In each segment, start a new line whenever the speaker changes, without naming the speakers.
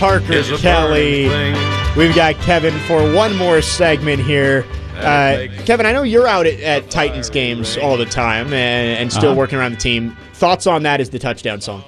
Parker Kelly. We've got Kevin for one more segment here. Kevin, I know you're out at Titans games all the time and still working around the team. Thoughts on that as the touchdown song?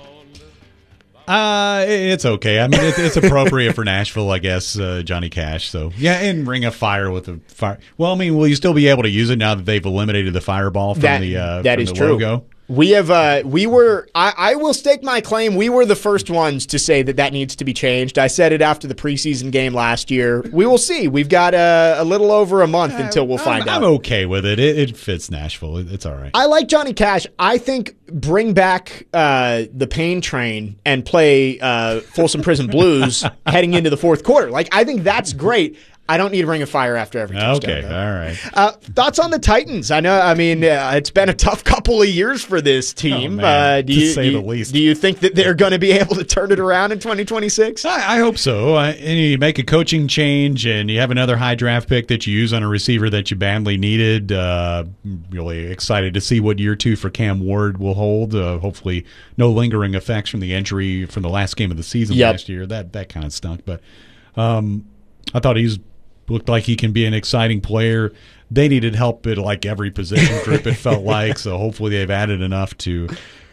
It's okay. I mean, it's appropriate for Nashville, I guess, Johnny Cash. So, yeah, and Ring of Fire with the fire. Well, I mean, will you still be able to use it now that they've eliminated the fireball from the logo?
True. We have. I will stake my claim. We were the first ones to say that needs to be changed. I said it after the preseason game last year. We will see. We've got a little over a month until we'll find out.
I'm okay with it. It fits Nashville. It's all right.
I like Johnny Cash. I think bring back the Pain Train and play Folsom Prison Blues heading into the fourth quarter. Like, I think that's great. I don't need Ring of Fire after every touchdown.
Okay,
though.
all right.
Thoughts on the Titans? I know. I mean, it's been a tough couple of years for this team.
To say the least.
Do you think that they're going to be able to turn it around in 2026?
I hope so. And you make a coaching change, and you have another high draft pick that you use on a receiver that you badly needed. Really excited to see what year two for Cam Ward will hold. Hopefully, no lingering effects from the injury from the last game of the season last year. That kind of stunk, but I thought looked like he can be an exciting player. They needed help at like every position group, it felt like. So hopefully they've added enough to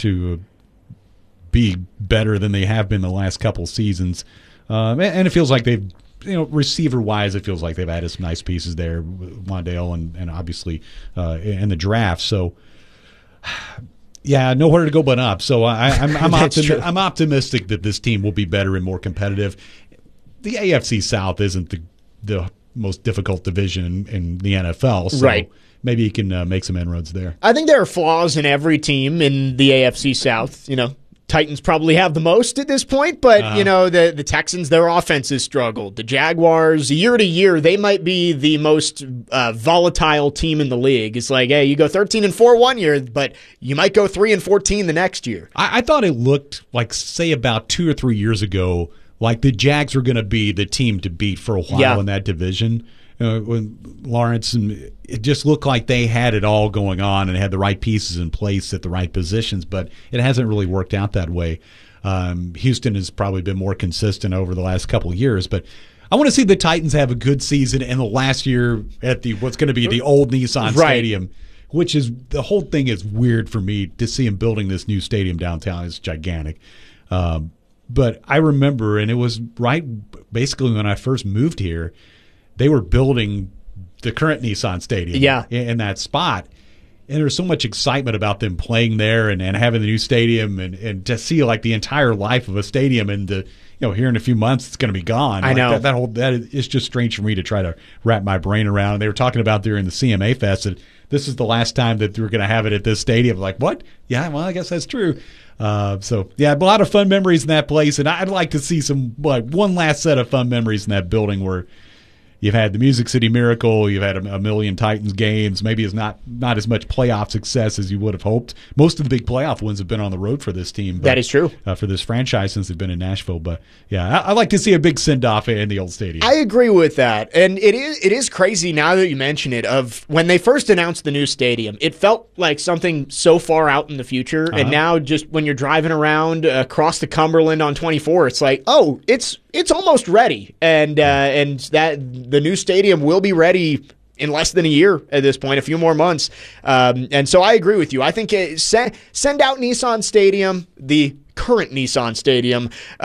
be better than they have been the last couple seasons. And it feels like they've, receiver-wise, it feels like they've added some nice pieces there, Wandale and obviously in the draft. So, yeah, nowhere to go but up. So I'm optimistic that this team will be better and more competitive. The AFC South isn't the most difficult division in the NFL, so
right.
Maybe he can make some inroads there.
I think there are flaws in every team in the AFC South. Titans probably have the most at this point, but the Texans, their offense has struggled. The Jaguars, year to year, they might be the most volatile team in the league. It's like, hey, you go 13-4 one year, but you might go 3-14 the next year.
I thought it looked like, say, about 2 or 3 years ago, like the Jags were going to be the team to beat for a while in that division. When Lawrence, and it just looked like they had it all going on and had the right pieces in place at the right positions, but it hasn't really worked out that way. Houston has probably been more consistent over the last couple of years, but I want to see the Titans have a good season in the last year at what's going to be the old Nissan Stadium, which is, the whole thing is weird for me to see them building this new stadium downtown. It's gigantic. But I remember, and it was right basically when I first moved here, they were building the current Nissan Stadium in that spot. And there was so much excitement about them playing there and having the new stadium and to see like the entire life of a stadium and here in a few months it's going to be gone.
I know.
That is just strange for me to try to wrap my brain around. And they were talking about during the CMA Fest that this is the last time that we're going to have it at this stadium. Like, what? Yeah, well, I guess that's true. So, yeah, a lot of fun memories in that place, and I'd like to see one last set of fun memories in that building where you've had the Music City Miracle, you've had a million Titans games. Maybe it's not as much playoff success as you would have hoped. Most of the big playoff wins have been on the road for this team.
That is true.
For this franchise since they've been in Nashville. But, yeah, I like to see a big send-off in the old stadium.
I agree with that. And it is crazy now that you mention it, of when they first announced the new stadium, it felt like something so far out in the future. And now just when you're driving around across the Cumberland on 24, it's like, oh, it's almost ready. And that the new stadium will be ready in less than a year at this point, a few more months. And so I agree with you. I think send out Nissan Stadium, the current Nissan Stadium,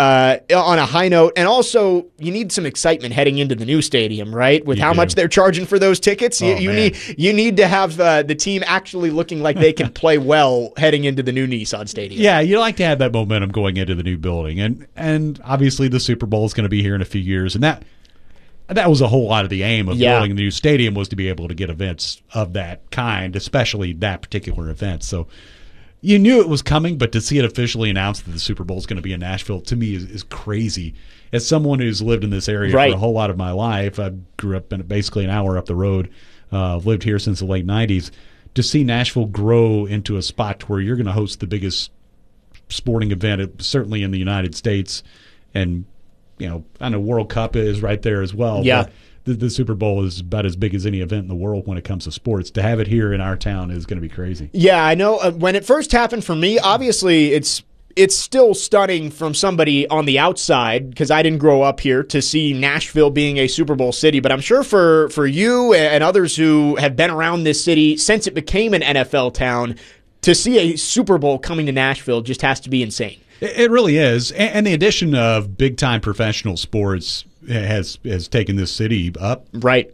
on a high note. And also, you need some excitement heading into the new stadium, right? With how much they're charging for those tickets. You need to have the team actually looking like they can play well heading into the new Nissan Stadium.
Yeah, you like to have that momentum going into the new building. And obviously the Super Bowl is going to be here in a few years. And that was a whole lot of the aim of building the new stadium, was to be able to get events of that kind, especially that particular event. So you knew it was coming, but to see it officially announced that the Super Bowl is going to be in Nashville, to me, is crazy. As someone who's lived in this area for a whole lot of my life, I grew up in basically an hour up the road, lived here since the late 90s, to see Nashville grow into a spot where you're going to host the biggest sporting event, certainly in the United States, and I know World Cup is right there as well.
Yeah.
But the Super Bowl is about as big as any event in the world when it comes to sports. To have it here in our town is going to be crazy.
Yeah, I know. When it first happened for me, obviously it's it's still stunning from somebody on the outside, because I didn't grow up here, to see Nashville being a Super Bowl city. But I'm sure for you and others who have been around this city since it became an NFL town, to see a Super Bowl coming to Nashville just has to be insane.
It really is. And the addition of big-time professional sports has taken this city up.
Right.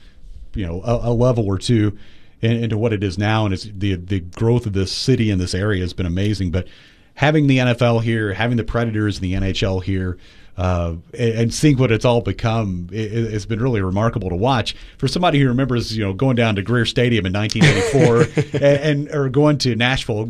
A level or two into what it is now. And it's the growth of this city and this area has been amazing. But having the NFL here, having the Predators and the NHL here, and seeing what it's all become, it's been really remarkable to watch. For somebody who remembers, going down to Greer Stadium in 1984 or going to Nashville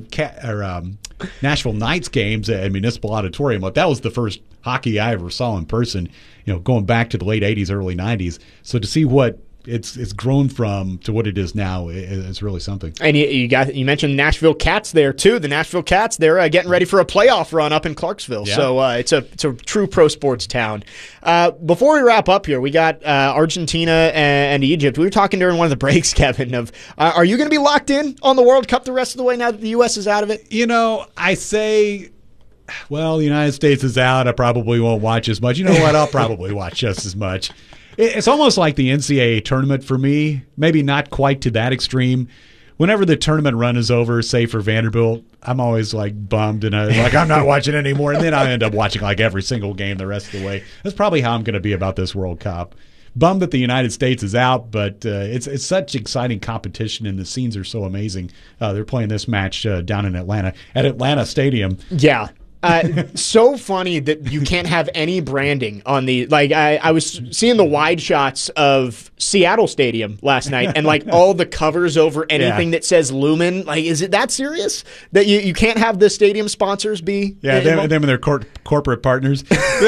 Knights games at Municipal Auditorium, that was the first hockey I ever saw in person. Going back to the late '80s, early '90s. So to see what it's grown from to what it is now is really something. And
you mentioned the Nashville Cats there too. The Nashville Cats, they're getting ready for a playoff run up in Clarksville. Yeah. So it's a true pro sports town. Before we wrap up here, we got Argentina and Egypt. We were talking during one of the breaks, Kevin, of are you going to be locked in on the World Cup the rest of the way now that the U.S. is out of it?
I say, well, the United States is out. I probably won't watch as much. You know what? I'll probably watch just as much. It's almost like the NCAA tournament for me, maybe not quite to that extreme. Whenever the tournament run is over, say for Vanderbilt, I'm always bummed and I'm not watching anymore. And then I end up watching every single game the rest of the way. That's probably how I'm going to be about this World Cup. Bummed that the United States is out, but it's such exciting competition and the scenes are so amazing. They're playing this match down in Atlanta at Atlanta Stadium.
Yeah. So funny that you can't have any branding on the I was seeing the wide shots of Seattle Stadium last night and all the covers over anything that says Lumen. Is it that serious that you can't have the stadium sponsors be?
Yeah, them and their corporate partners.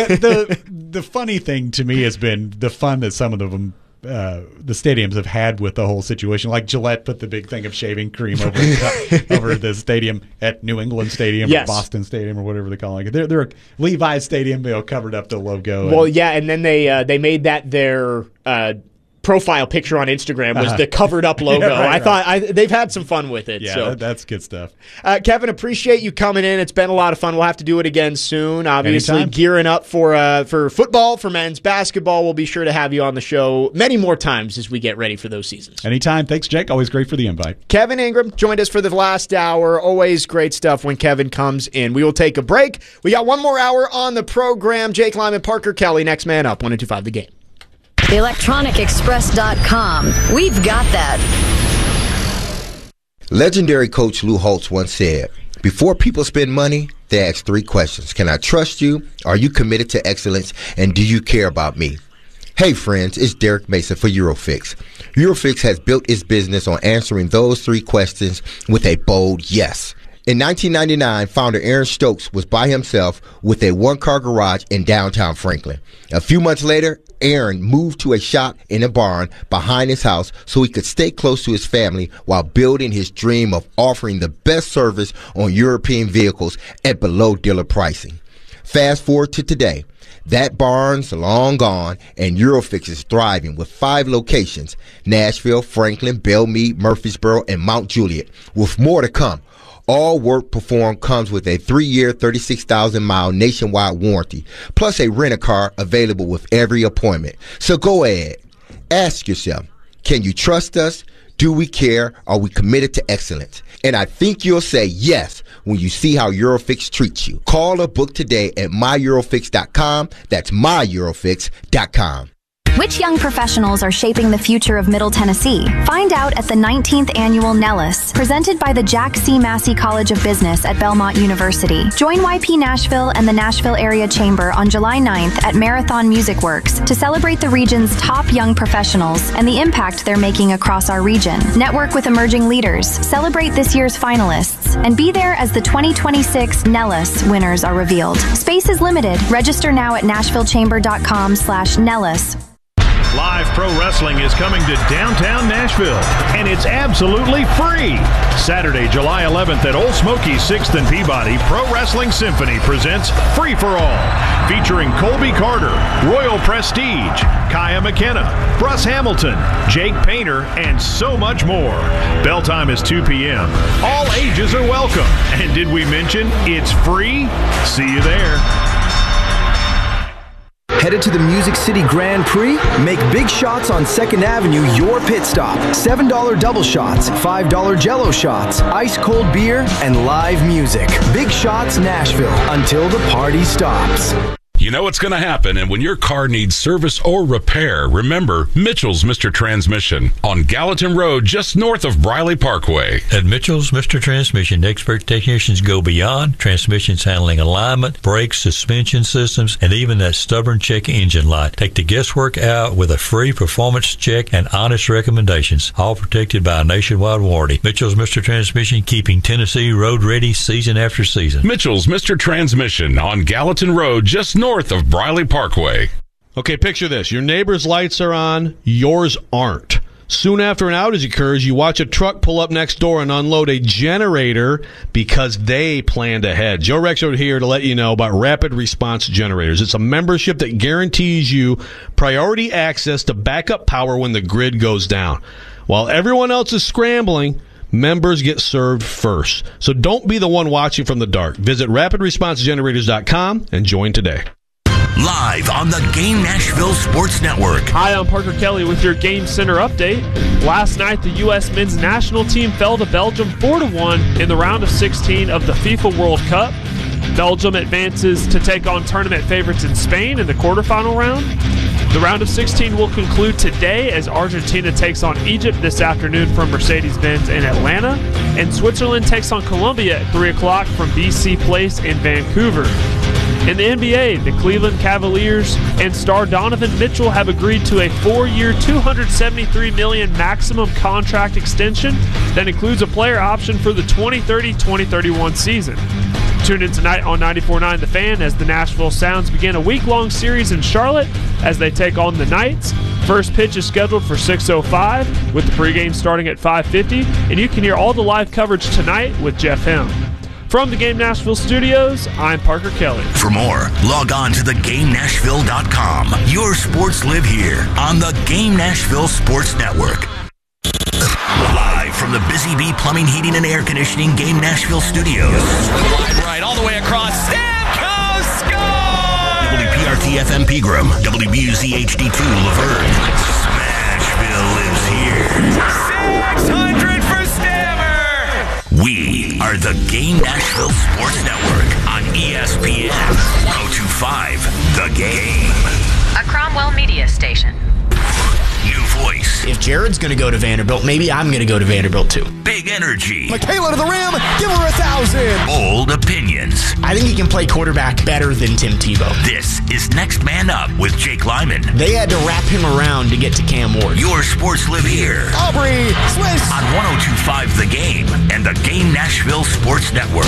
The funny thing to me has been the fun that some of them the stadiums have had with the whole situation. Gillette put the big thing of shaving cream over the stadium at New England Stadium or Boston Stadium or whatever they call it. They're a Levi's Stadium. They covered up the logo.
Well, and then they made that their profile picture on Instagram was the covered up logo. Yeah, right. They've had some fun with it.
Yeah,
so.
That's good stuff.
Kevin, appreciate you coming in. It's been a lot of fun. We'll have to do it again soon. Obviously,
anytime.
Gearing up for football, for men's basketball. We'll be sure to have you on the show many more times as we get ready for those seasons.
Anytime. Thanks, Jake. Always great for the invite.
Kevin Ingram joined us for the last hour. Always great stuff when Kevin comes in. We will take a break. We got one more hour on the program. Jake Lyman, Parker Kelly, next man up, 102.5 The Game.
ElectronicExpress.com. We've got that.
Legendary coach Lou Holtz once said, before people spend money, they ask 3 questions. Can I trust you? Are you committed to excellence? And do you care about me? Hey friends, it's Derek Mason for Eurofix. Eurofix has built its business on answering those 3 questions with a bold yes. In 1999, founder Aaron Stokes was by himself with a one-car garage in downtown Franklin. A few months later, Aaron moved to a shop in a barn behind his house so he could stay close to his family while building his dream of offering the best service on European vehicles at below dealer pricing. Fast forward to today. That barn's long gone, and Eurofix is thriving with 5 locations: Nashville, Franklin, Belmead, Murfreesboro, and Mount Juliet, with more to come. All work performed comes with a 3-year, 36,000-mile nationwide warranty, plus a rent-a-car available with every appointment. So go ahead. Ask yourself, can you trust us? Do we care? Are we committed to excellence? And I think you'll say yes when you see how Eurofix treats you. Call or book today at myeurofix.com. That's myeurofix.com.
Which young professionals are shaping the future of Middle Tennessee? Find out at the 19th Annual Nellis, presented by the Jack C. Massey College of Business at Belmont University. Join YP Nashville and the Nashville Area Chamber on July 9th at Marathon Music Works to celebrate the region's top young professionals and the impact they're making across our region. Network with emerging leaders, celebrate this year's finalists, and be there as the 2026 Nellis winners are revealed. Space is limited. Register now at nashvillechamber.com/Nellis.
Live Pro Wrestling is coming to downtown Nashville, and it's absolutely free. Saturday, July 11th at Old Smoky's 6th and Peabody, Pro Wrestling Symphony presents Free for All, featuring Colby Carter, Royal Prestige, Kaya McKenna, Bruce Hamilton, Jake Painter, and so much more. Bell time is 2 p.m. All ages are welcome. And did we mention it's free? See you there.
Headed to the Music City Grand Prix? Make big shots on 2nd Avenue your pit stop. $7 double shots, $5 Jell-O shots, ice-cold beer, and live music. Big Shots Nashville, until the party stops.
You know what's going to happen, and when your car needs service or repair, remember Mitchell's Mr. Transmission on Gallatin Road, just north of Briley Parkway.
At Mitchell's Mr. Transmission, expert technicians go beyond transmissions handling alignment, brakes, suspension systems, and even that stubborn check engine light. Take the guesswork out with a free performance check and honest recommendations, all protected by a nationwide warranty. Mitchell's Mr. Transmission, keeping Tennessee road ready season after season.
Mitchell's Mr. Transmission on Gallatin Road, just north of Briley Parkway.
Okay, picture this. Your neighbor's lights are on, yours aren't. Soon after an outage occurs, you watch a truck pull up next door and unload a generator because they planned ahead. Joe Rexrode here to let you know about Rapid Response Generators. It's a membership that guarantees you priority access to backup power when the grid goes down. While everyone else is scrambling, members get served first. So don't be the one watching from the dark. Visit rapidresponsegenerators.com and join today.
Live on the Game Nashville Sports Network.
Hi, I'm Parker Kelly with your Game Center update. Last night, the U.S. men's national team fell to Belgium 4-1 in the round of 16 of the FIFA World Cup. Belgium advances to take on tournament favorites in Spain in the quarterfinal round. The round of 16 will conclude today as Argentina takes on Egypt this afternoon from Mercedes-Benz in Atlanta, and Switzerland takes on Colombia at 3 o'clock from BC Place in Vancouver. In the NBA, the Cleveland Cavaliers and star Donovan Mitchell have agreed to a 4-year, $273 million maximum contract extension that includes a player option for the 2030-2031 season. Tune in tonight on 94.9 The Fan as the Nashville Sounds begin a week-long series in Charlotte as they take on the Knights. First pitch is scheduled for 6:05 with the pregame starting at 5:50, and you can hear all the live coverage tonight with Jeff Hem. From the Game Nashville studios, I'm Parker Kelly.
For more, log on to theGameNashville.com. Your sports live here on the Game Nashville Sports Network. Live from the Busy Bee Plumbing, Heating, and Air Conditioning Game Nashville studios.
Wide right, all the way across. Stamkos score!
WPRT-FM Pegram, WBUZ HD2 Laverne. Smashville lives here.
600 for Stammer!
We are the Game Nashville Sports Network on ESPN. 1025 The Game.
A Cromwell Media Station.
New voice.
If Jared's going to go to Vanderbilt, maybe I'm going to go to Vanderbilt too.
Big energy.
Michaela to the rim. Give her 1,000.
Bold opinions.
I think he can play quarterback better than Tim Tebow.
This is Next Man Up with Jake Lyman.
They had to wrap him around to get to Cam Ward.
Your sports live here.
Aubrey Swiss.
On 1025 The Game and the Game Nashville Sports Network.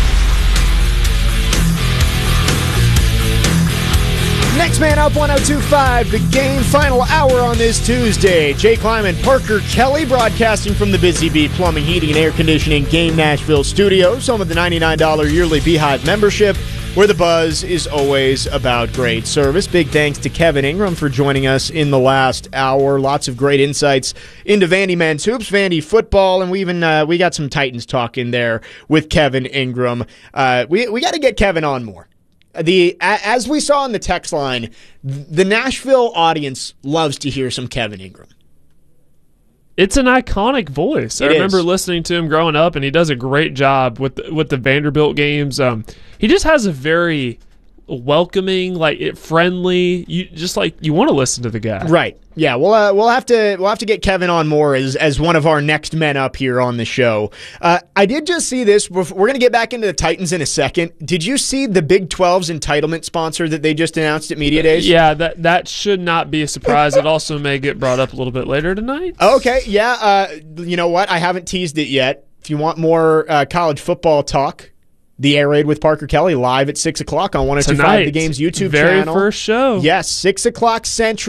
Next Man Up, 1025, The Game, final hour on this Tuesday. Jake Lyman, Parker Kelly, broadcasting from the Busy Bee Plumbing, Heating, and Air Conditioning Game Nashville studios, home of the $99 yearly Beehive membership, where the buzz is always about great service. Big thanks to Kevin Ingram for joining us in the last hour. Lots of great insights into Vandy men's hoops, Vandy football, and we got some Titans talk in there with Kevin Ingram. We got to get Kevin on more. As we saw in the text line, the Nashville audience loves to hear some Kevin Ingram.
It's an iconic voice. I remember listening to him growing up, and he does a great job with the Vanderbilt games. He just has a very welcoming, friendly. You want to listen to the guy,
right? Yeah, we'll have to get Kevin on more as one of our next men up here on the show. I did just see this. We're going to get back into the Titans in a second. Did you see the Big 12's entitlement sponsor that they just announced at Media Days?
Yeah, that should not be a surprise. It also may get brought up a little bit later tonight.
Okay, yeah. You know what? I haven't teased it yet. If you want more college football talk, the Air Raid with Parker Kelly live at 6 o'clock on 1025 The Game's YouTube channel.
Very first show.
Yes, 6 o'clock Central.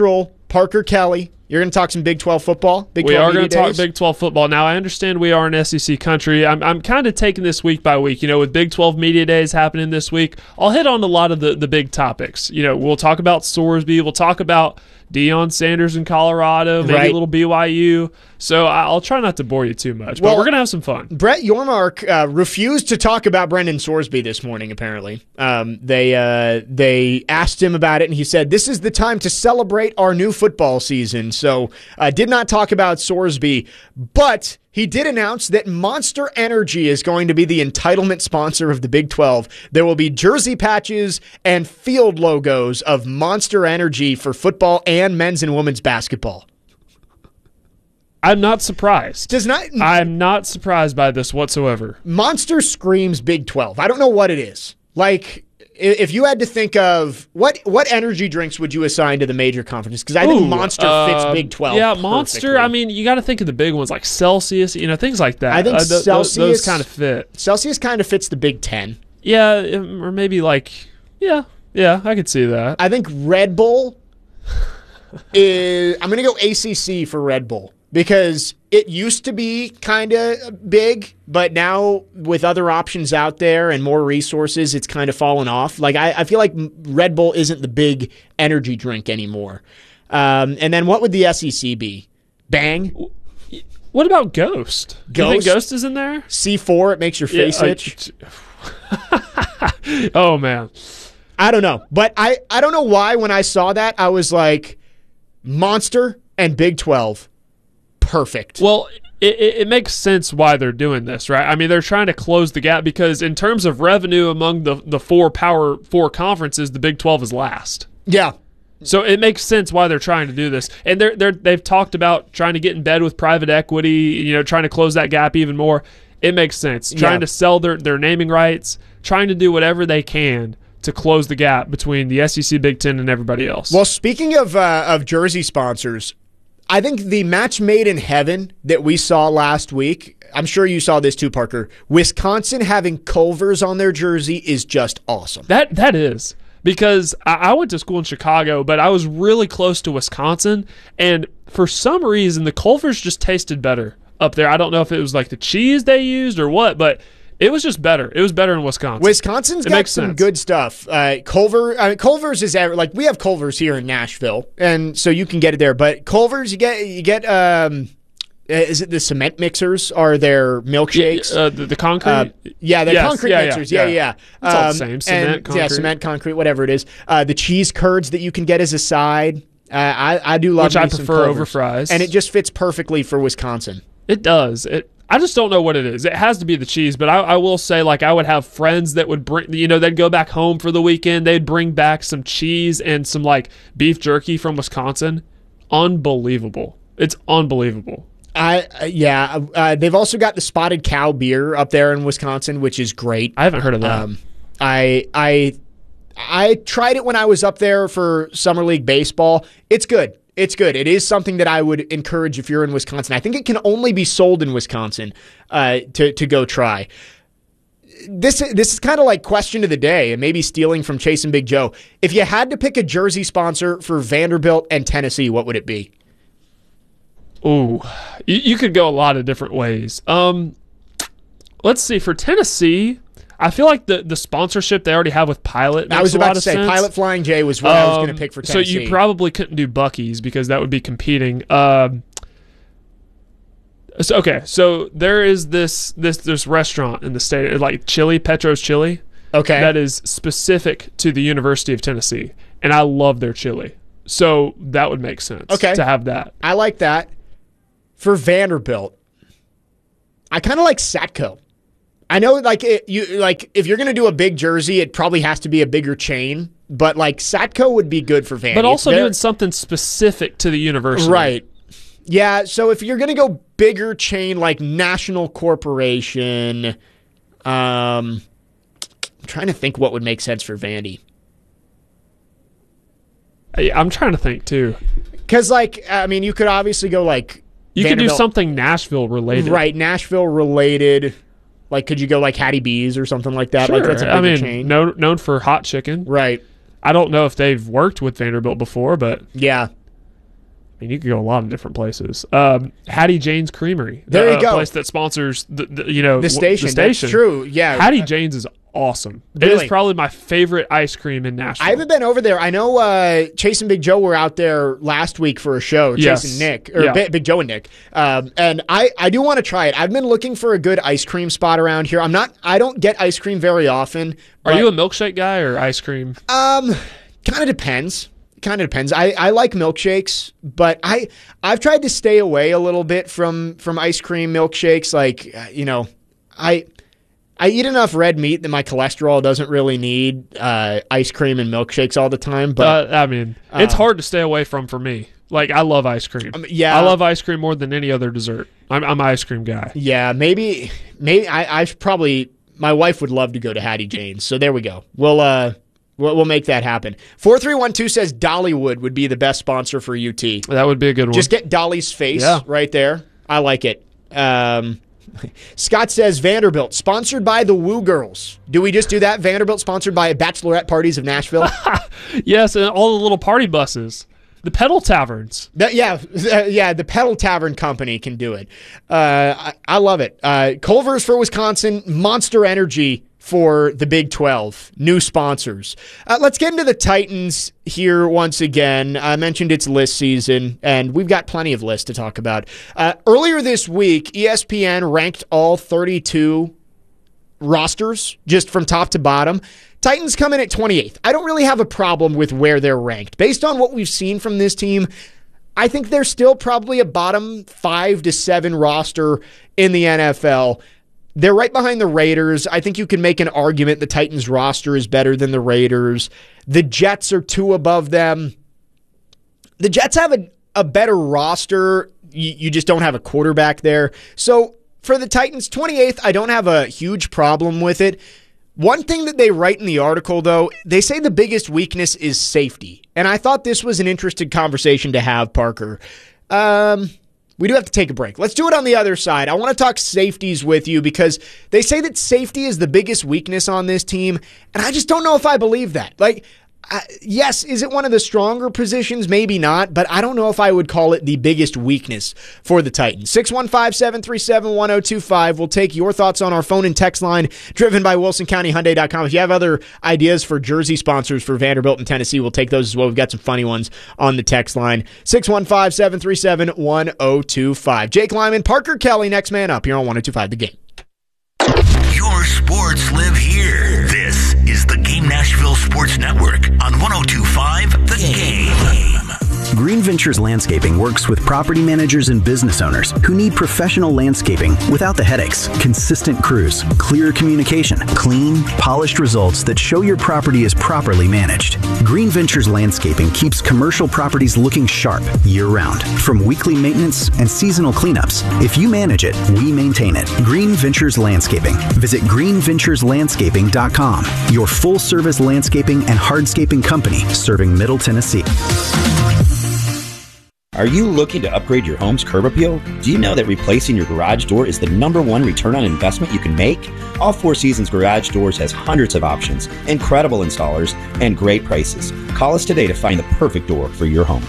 Parker Kelly. You're going to talk some Big 12 football?
We are going to talk Big 12 football. Now, I understand we are an SEC country. I'm kind of taking this week by week. With Big 12 Media Days happening this week, I'll hit on a lot of the big topics. We'll talk about Sorsby. We'll talk about Deion Sanders in Colorado, maybe a little BYU. So I'll try not to bore you too much, but we're going to have some fun.
Brett Yormark refused to talk about Brendan Sorsby this morning, apparently. They asked him about it, and he said, this is the time to celebrate our new football season. So did not talk about Sorsby, but he did announce that Monster Energy is going to be the entitlement sponsor of the Big 12. There will be jersey patches and field logos of Monster Energy for football and men's and women's basketball.
I'm not surprised. I'm not surprised by this whatsoever.
Monster screams Big 12. I don't know what it is. Like, if you had to think of what energy drinks would you assign to the major conferences? Because I think Monster fits Big 12.
Yeah,
perfectly.
Monster. I mean, you got to think of the big ones like Celsius, things like that.
I think Celsius,
those kind of fit.
Celsius kind of fits the Big 10.
Yeah, or maybe yeah, I could see that.
I think Red Bull is. I'm going to go ACC for Red Bull. Because it used to be kind of big, but now with other options out there and more resources, it's kind of fallen off. Like I feel like Red Bull isn't the big energy drink anymore. And then what would the SEC be? Bang?
What about Ghost? Do you think Ghost is in there?
C4, it makes your face itch.
Oh, man.
I don't know. But I don't know why when I saw that, I was like, Monster and Big 12. Perfect.
Well, it makes sense why they're doing this, right? I mean, they're trying to close the gap because in terms of revenue among the Power 4 conferences, the Big 12 is last.
Yeah.
So it makes sense why they're trying to do this. And they've talked about trying to get in bed with private equity, trying to close that gap even more. It makes sense. Trying to sell their naming rights, trying to do whatever they can to close the gap between the SEC, Big 10, and everybody else.
Well, speaking of jersey sponsors, I think the match made in heaven that we saw last week, I'm sure you saw this too, Parker. Wisconsin having Culver's on their jersey is just awesome.
That is. Because I went to school in Chicago, but I was really close to Wisconsin, and for some reason, the Culver's just tasted better up there. I don't know if it was like the cheese they used or what, but it was just better. It was better in Wisconsin.
Wisconsin's got some good stuff. Culver's is like we have Culver's here in Nashville, and so you can get it there. But Culver's, you get. Is it the cement mixers? Are there milkshakes?
The concrete?
Concrete mixers. Yeah.
It's all the same. Cement, concrete.
Yeah, cement, concrete, whatever it is. The cheese curds that you can get as a side. I do love
which I prefer over fries.
And it just fits perfectly for Wisconsin.
It does. I just don't know what it is. It has to be the cheese, but I will say, like, I would have friends that would bring, they'd go back home for the weekend. They'd bring back some cheese and some, like, beef jerky from Wisconsin. Unbelievable. It's unbelievable.
They've also got the Spotted Cow beer up there in Wisconsin, which is great.
I haven't heard of that.
I tried it when I was up there for Summer League Baseball. It's good. It's good. It is something that I would encourage if you're in Wisconsin. I think it can only be sold in Wisconsin to go try. This is kind of like question of the day, and maybe stealing from Chase and Big Joe. If you had to pick a jersey sponsor for Vanderbilt and Tennessee, what would it be?
Ooh, you could go a lot of different ways. Let's see. For Tennessee, I feel like the sponsorship they already have with Pilot makes
I was
a
about
lot
to
of
say
sense.
Pilot Flying J was what I was going to pick for Tennessee.
So you probably couldn't do Buc-ee's because that would be competing. So there is this restaurant in the state, like Petro's Chili.
Okay.
That is specific to the University of Tennessee, and I love their chili. So that would make sense to have that.
I like that. For Vanderbilt, I kind of like Satco. I know, if you're going to do a big jersey, it probably has to be a bigger chain. But Satco would be good for Vandy.
But also doing something specific to the university,
right? Yeah. So if you're going to go bigger chain, like National Corporation, I'm trying to think what would make sense for Vandy.
I'm trying to think too,
because you could obviously go
you could do something Nashville related,
right? Nashville related. Could you go Hattie B's or something like that?
Sure.
That's a bigger chain.
Known for hot chicken.
Right.
I don't know if they've worked with Vanderbilt before, but
yeah.
mean, you could go a lot of different places. Hattie Jane's Creamery.
There you go.
A place that sponsors the
station. That's true. Yeah.
Hattie Jane's is awesome.
Really?
It is probably my favorite ice cream in Nashville.
I haven't been over there. I know Chase and Big Joe were out there last week for a show.
Yes.
Chase and Nick, or Big Joe and Nick. And I do want to try it. I've been looking for a good ice cream spot around here. I don't get ice cream very often.
Are you a milkshake guy or ice cream?
Kind of depends. I like milkshakes, but I've tried to stay away a little bit from ice cream milkshakes. Like, I eat enough red meat that my cholesterol doesn't really need ice cream and milkshakes all the time. But
it's hard to stay away from for me. Like, I love ice cream. I love ice cream more than any other dessert. I'm an ice cream guy.
Yeah, maybe I probably, my wife would love to go to Hattie Jane's. So there we go. We'll make that happen. 4312 says Dollywood would be the best sponsor for UT.
That would be a good one.
Just get Dolly's face right there. I like it. Scott says Vanderbilt, sponsored by the Woo Girls. Do we just do that? Vanderbilt sponsored by Bachelorette Parties of Nashville?
Yes, and all the little party buses. The Pedal Taverns.
The Pedal Tavern Company can do it. I love it. Culver's for Wisconsin, Monster Energy for the Big 12. New sponsors. Let's get into the Titans here once again. I mentioned it's list season, and we've got plenty of lists to talk about. Earlier this week, ESPN ranked all 32 rosters, just from top to bottom. Titans come in at 28th. I don't really have a problem with where they're ranked. Based on what we've seen from this team, I think they're still probably a bottom 5 to 7 roster in the NFL. They're right behind the Raiders. I think you can make an argument the Titans roster is better than the Raiders. The Jets are 2 above them. The Jets have a better roster. You just don't have a quarterback there. So for the Titans, 28th, I don't have a huge problem with it. One thing that they write in the article, though, they say the biggest weakness is safety. And I thought this was an interesting conversation to have, Parker. We do have to take a break. Let's do it on the other side. I want to talk safeties with you because they say that safety is the biggest weakness on this team, and I just don't know if I believe that. Like, yes, is it one of the stronger positions? Maybe not, but I don't know if I would call it the biggest weakness for the Titans. 615-737-1025. We'll take your thoughts on our phone and text line driven by WilsonCountyHyundai.com. If you have other ideas for jersey sponsors for Vanderbilt and Tennessee, we'll take those as well. We've got some funny ones on the text line. 615-737-1025. Jake Lyman, Parker Kelly, next man up here on 102.5 The Game.
Your sports live here. This is the Game Nashville Sports Network on 102.5 The Game.
Green Ventures Landscaping works with property managers and business owners who need professional landscaping without the headaches. Consistent crews, clear communication, clean, polished results that show your property is properly managed. Green Ventures Landscaping keeps commercial properties looking sharp year-round. From weekly maintenance and seasonal cleanups, if you manage it, we maintain it. Green Ventures Landscaping. Visit greenventureslandscaping.com, your full-service landscaping and hardscaping company serving Middle Tennessee.
Are you looking to upgrade your home's curb appeal? Do you know that replacing your garage door is the #1 return on investment you can make? All Four Seasons Garage Doors has hundreds of options, incredible installers, and great prices. Call us today to find the perfect door for your home.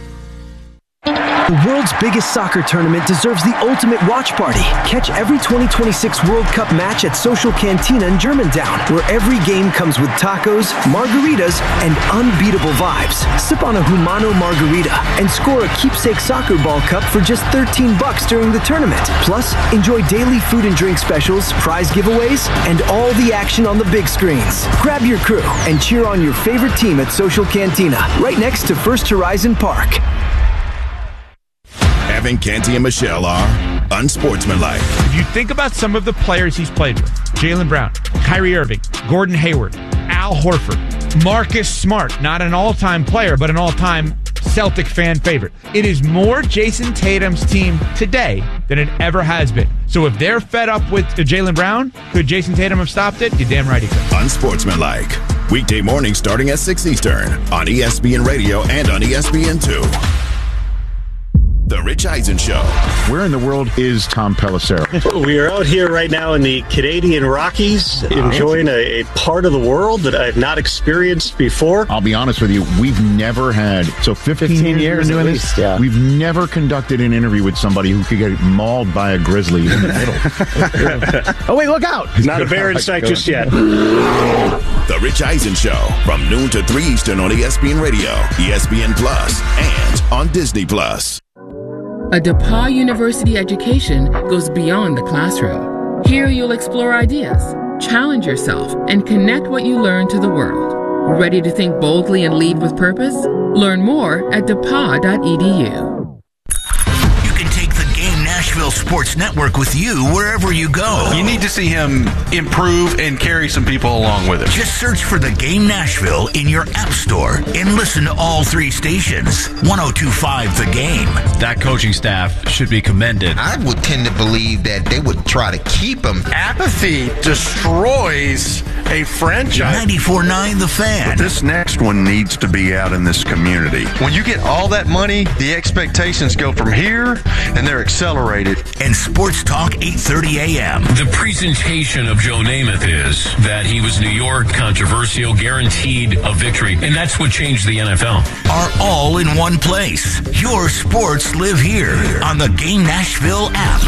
The world's biggest soccer tournament deserves the ultimate watch party. Catch every 2026 World Cup match at Social Cantina in Germantown, where every game comes with tacos, margaritas, and unbeatable vibes. Sip on a Humano margarita and score a keepsake soccer ball cup for just $13 during the tournament. Plus, enjoy daily food and drink specials, prize giveaways, and all the action on the big screens. Grab your crew and cheer on your favorite team at Social Cantina, right next to First Horizon Park.
Evan Canty and Michelle are unsportsmanlike.
If you think about some of the players he's played with, Jaylen Brown, Kyrie Irving, Gordon Hayward, Al Horford, Marcus Smart, not an all-time player, but an all-time Celtic fan favorite. It is more Jason Tatum's team today than it ever has been. So if they're fed up with Jaylen Brown, could Jason Tatum have stopped it? You're damn right he could.
Unsportsmanlike. Weekday mornings starting at 6 Eastern on ESPN Radio and on ESPN2. The Rich Eisen Show.
Where in the world is Tom Pelissero?
We are out here right now in the Canadian Rockies, enjoying a part of the world that I've not experienced before.
I'll be honest with you, we've never had, 15 years doing this, we've never conducted an interview with somebody who could get mauled by a grizzly in the middle. Oh, wait, look out.
Not a bear in sight just yet.
The Rich Eisen Show, from noon to 3 Eastern on ESPN Radio, ESPN Plus, and on Disney Plus.
A DePauw University education goes beyond the classroom. Here you'll explore ideas, challenge yourself, and connect what you learn to the world. Ready to think boldly and lead with purpose? Learn more at DePauw.edu.
Nashville Sports Network with you wherever you go.
You need to see him improve and carry some people along with him.
Just search for The Game Nashville in your app store and listen to all 3 stations. 102.5 The Game.
That coaching staff should be commended.
I would tend to believe that they would try to keep him.
Apathy destroys a franchise.
94.9 The Fan.
But this next one needs to be out in this community.
When you get all that money, the expectations go from here and they're accelerated.
And Sports Talk 8:30 a.m.
The presentation of Joe Namath is that he was New York, controversial, guaranteed a victory, and that's what changed the NFL.
Are all in one place. Your sports live here on the Game Nashville app.